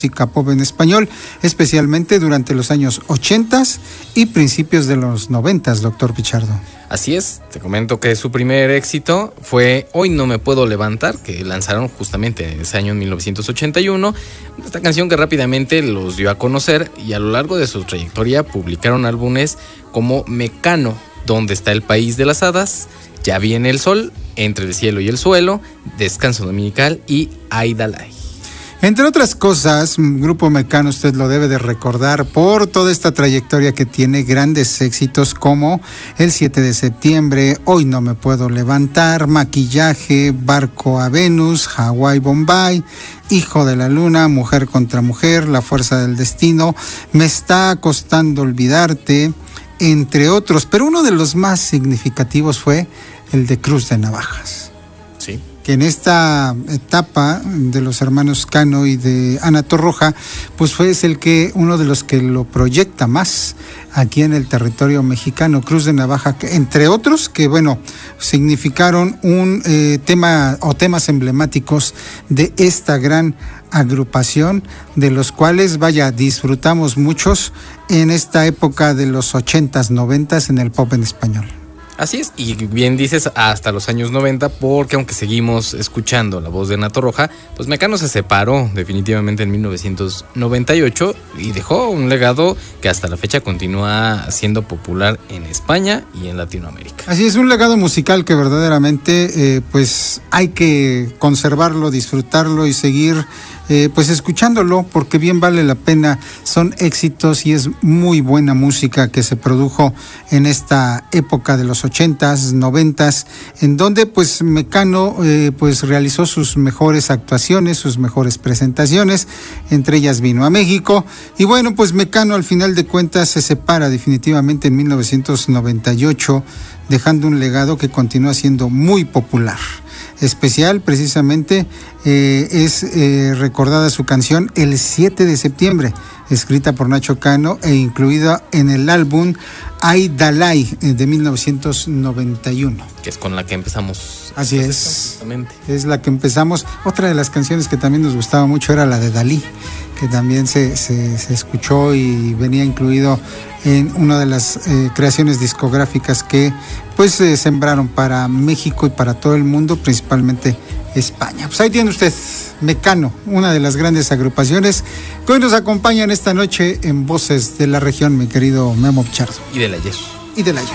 música pop en español, especialmente durante los años 80 y principios de los 90, doctor Pichardo. Así es, te comento que su primer éxito fue Hoy no me puedo levantar, que lanzaron justamente en ese año, en 1981. Esta canción que rápidamente los dio a conocer, y a lo largo de su trayectoria publicaron álbumes como Mecano, Donde está el país de las hadas, Ya viene el sol, Entre el cielo y el suelo, Descanso dominical y Ay Dalai. Entre otras cosas, Grupo Mecano usted lo debe de recordar por toda esta trayectoria que tiene, grandes éxitos como El 7 de septiembre, Hoy no me puedo levantar, Maquillaje, Barco a Venus, Hawái Bombay, Hijo de la luna, Mujer contra mujer, La fuerza del destino, Me está costando olvidarte, entre otros. Pero uno de los más significativos fue el de Cruz de Navajas. Sí. Que en esta etapa de los hermanos Cano y de Ana Torroja, pues uno de los que lo proyecta más aquí en el territorio mexicano. Cruz de Navaja, que, entre otros, que bueno, significaron un tema o temas emblemáticos de esta gran agrupación, de los cuales, disfrutamos muchos en esta época de los 80s, 90s en el pop en español. Así es, y bien dices, hasta los años 90, porque aunque seguimos escuchando la voz de Ana Torroja, pues Mecano se separó definitivamente en 1998 y dejó un legado que hasta la fecha continúa siendo popular en España y en Latinoamérica. Así es, un legado musical que verdaderamente pues hay que conservarlo, disfrutarlo y seguir pues escuchándolo, porque bien vale la pena. Son éxitos y es muy buena música que se produjo en esta época de los 80s, 90s, en donde pues Mecano pues realizó sus mejores actuaciones, sus mejores presentaciones, entre ellas vino a México, y bueno, pues Mecano al final de cuentas se separa definitivamente en 1998, dejando un legado que continúa siendo muy popular. Especial, precisamente, es recordada su canción El 7 de septiembre, escrita por Nacho Cano e incluida en el álbum Ay Dalai de 1991. Que es con la que empezamos. Así es, es la que empezamos. Otra de las canciones que también nos gustaba mucho era la de Dalí, que también se escuchó y venía incluido en una de las creaciones discográficas que pues sembraron para México y para todo el mundo, principalmente España. Pues ahí tiene usted Mecano, una de las grandes agrupaciones que hoy nos acompañan esta noche en Voces de la Región, mi querido Memo Pichardo. Y del ayer. Y del ayer.